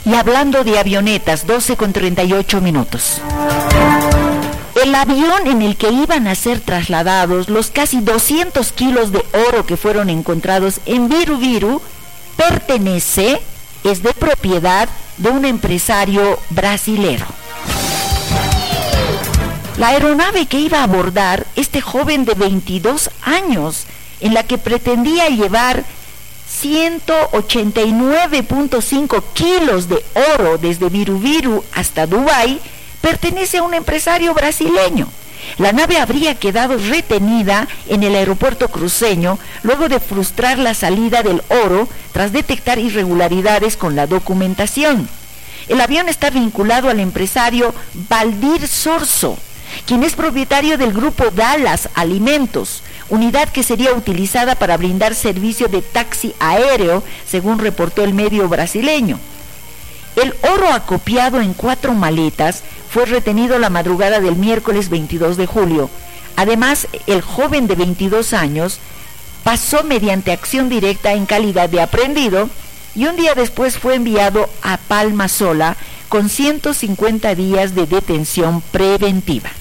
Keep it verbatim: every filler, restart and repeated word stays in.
Y hablando de avionetas, doce con treinta y ocho minutos. El avión en el que iban a ser trasladados los casi doscientos kilos de oro que fueron encontrados en Viru Viru pertenece, es de propiedad de un empresario brasilero. La aeronave que iba a abordar este joven de veintidós años, en la que pretendía llevar ciento ochenta y nueve punto cinco kilos de oro desde Viru Viru hasta Dubái, pertenece a un empresario brasileño. La nave habría quedado retenida en el aeropuerto cruceño luego de frustrar la salida del oro tras detectar irregularidades con la documentación. El avión está vinculado al empresario Valdir Sorso, quien es propietario del grupo Dallas Alimentos, unidad que sería utilizada para brindar servicio de taxi aéreo, según reportó el medio brasileño. El oro acopiado en cuatro maletas fue retenido la madrugada del miércoles veintidós de julio. Además, el joven de veintidós años pasó mediante acción directa en calidad de aprehendido y un día después fue enviado a Palma Sola con ciento cincuenta días de detención preventiva.